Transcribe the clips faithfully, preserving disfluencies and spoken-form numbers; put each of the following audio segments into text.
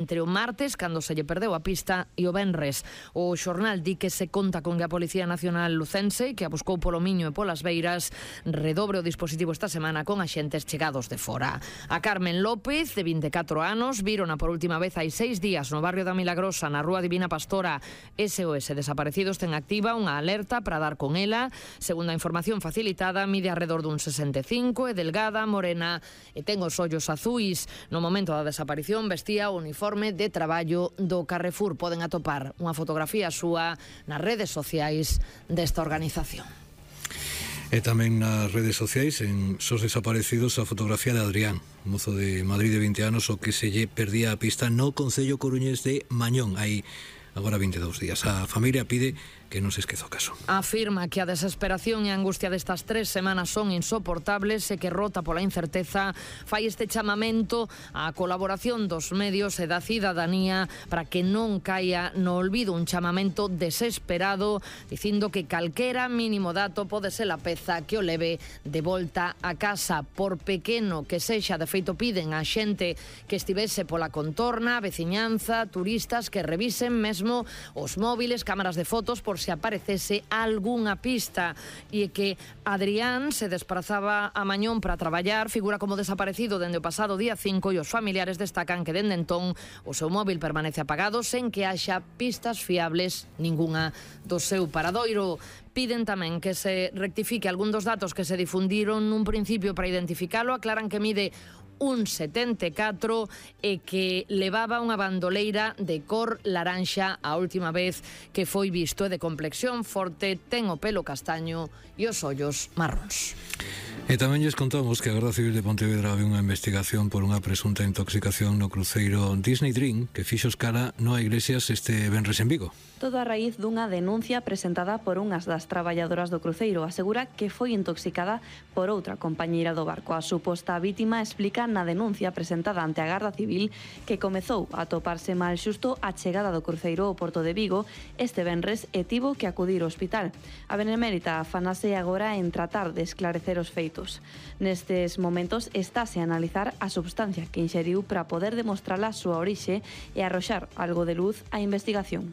entre o martes, cando se lle perdeu a pista, e o venres. O xornal di que se conta con que a Policía Nacional lucense, que a buscou polo Miño e polas Beiras, redobre o dispositivo esta semana con axentes chegados de fora. A Carmen López, de vinte e catro anos, vírona por última vez hai seis días no barrio da Milagrosa, na Rúa Divina Pastora. S O S Desaparecidos ten activa unha alerta para dar con ela. Segundo a información facilitada, mide arredor dun sesenta e cinco, é delgada, morena e ten os ollos azuis. No momento da desaparición vestía o uniforme de traballo do Carrefour. Poden atopar unha fotografía súa nas redes sociais desta organización. E tamén nas redes sociais, en Sos Desaparecidos, a fotografía de Adrián, mozo de Madrid de vinte anos, o que se lle perdía a pista no concello coruñés de Mañón, hai agora vinte e dous días. A familia pide que non se esqueza o caso. Afirma que a desesperación e a angustia destas tres semanas son insoportables e que, rota pola incerteza, fai este chamamento á colaboración dos medios e da cidadanía para que non caia no olvido, un chamamento desesperado, dicindo que calquera mínimo dato pode ser a peza que o leve de volta a casa, por pequeno que sexa. De feito, piden a xente que estivese pola contorna, a veciñanza, turistas, que revisen mesmo os móviles, cámaras de fotos, por se aparecese algunha pista. E que Adrián se desplazaba a Mañón para traballar, figura como desaparecido dende o pasado día cinco, e os familiares destacan que dende entón o seu móvil permanece apagado sen que haxa pistas fiables ningunha do seu paradoiro. Piden tamén que se rectifique algún dos datos que se difundiron nun principio para identificalo. Aclaran que mide un setenta e catro e que levaba unha bandoleira de cor laranxa a última vez que foi visto, e de complexión forte, ten o pelo castaño e os ollos marróns. E tamén lles contamos que a Garda Civil de Pontevedra abre unha investigación por unha presunta intoxicación no cruceiro Disney Dream que fixo escala no Iglesias este venres en Vigo. Todo a raíz dunha denuncia presentada por unhas das traballadoras do cruceiro. Asegura que foi intoxicada por outra compañeira do barco. A suposta vítima explica na denuncia presentada ante a Garda Civil que comezou a toparse mal xusto a chegada do cruceiro ao Porto de Vigo este venres e tivo que acudir ao hospital. A Benemérita afanase agora en tratar de esclarecer os feitos. Nestes momentos estáse a analizar a substancia que inxeriu para poder demostrar a súa orixe e arroxar algo de luz á investigación.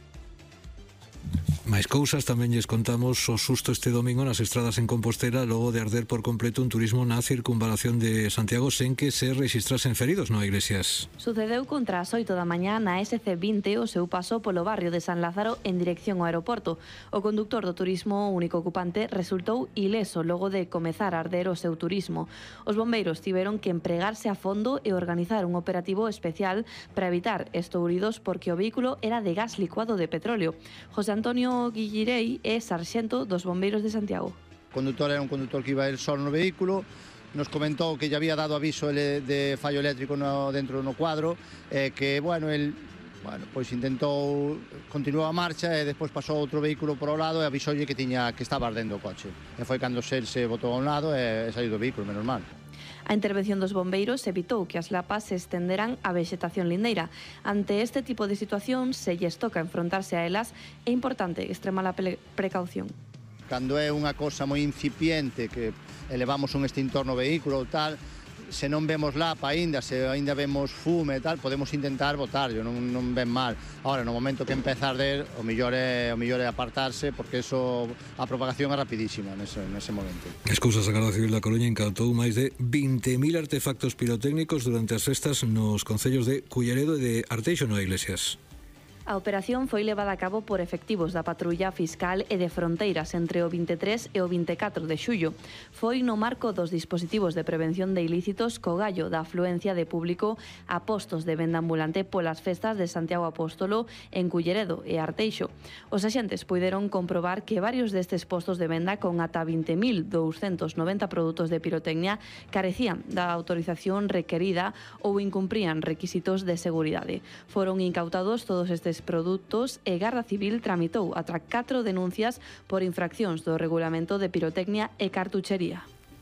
Máis cousas, tamén lles contamos o susto este domingo nas estradas en Compostela logo de arder por completo un turismo na circunvalación de Santiago sen que se rexistrasen feridos no Iglesias. Sucedeu contra as oito da mañá na S C vinte o seu paso polo barrio de San Lázaro en dirección ao aeroporto. O conductor do turismo, único ocupante, resultou ileso logo de comezar a arder o seu turismo. Os bombeiros tiveron que empregarse a fondo e organizar un operativo especial para evitar estouridos porque o vehículo era de gas licuado de petróleo. José Antonio Guillirei é sarxento dos bombeiros de Santiago. O conductor era un conductor que iba a ir solo no vehículo, nos comentou que lle había dado aviso ele de fallo eléctrico no, dentro no cuadro, e eh, que, bueno, el bueno, pois intentou, continuou a marcha e despois pasou outro vehículo por ao lado e avisoulle que tiña que estaba ardendo o coche. E foi cando se, se botou a un lado e saiu do vehículo, menos mal. A intervención dos bombeiros evitou que as lapas se estenderan á vexetación lindeira. Ante este tipo de situación, se lles toca enfrontarse a elas, é importante extremar a precaución. Cando é unha cosa moi incipiente, que elevamos un extintor no vehículo ou tal, se non vemos lapa aínda, se aínda vemos fume e tal, podemos intentar botarlo, non, non ven mal. Ahora, no momento que empeza a arder, o mellor é, o mellor é apartarse, porque eso, a propagación é rapidísima nese, nese momento. As cousas, a Garda Civil da Coruña incautou máis de vinte mil artefactos pirotécnicos durante as festas nos concellos de Culleredo e de Arteixo no Iglesias. A operación foi levada a cabo por efectivos da Patrulla Fiscal e de Fronteiras entre o vinte e tres e o vinte e catro de xullo. Foi no marco dos dispositivos de prevención de ilícitos co gallo da afluencia de público a postos de venda ambulante polas festas de Santiago Apóstolo en Culleredo e Arteixo. Os axentes puideron comprobar que varios destes postos de venda con ata vinte mil douscentos noventa produtos de pirotecnia carecían da autorización requerida ou incumprían requisitos de seguridade. Foron incautados todos estes produtos e Garda Civil tramitou ata catro denuncias por infraccións do regulamento de pirotecnia e cartuchería.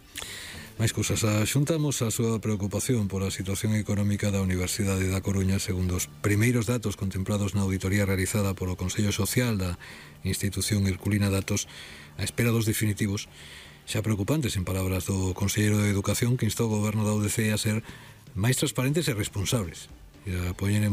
Máis cousas, axuntamos a súa preocupación pola situación económica da Universidade da Coruña segundo os primeiros datos contemplados na auditoría realizada polo Consello Social da institución Herculina Datos a espera dos definitivos, xa preocupantes en palabras do Conselleiro de Educación, que instou o Goberno da U D C a ser máis transparentes e responsables e a poñer en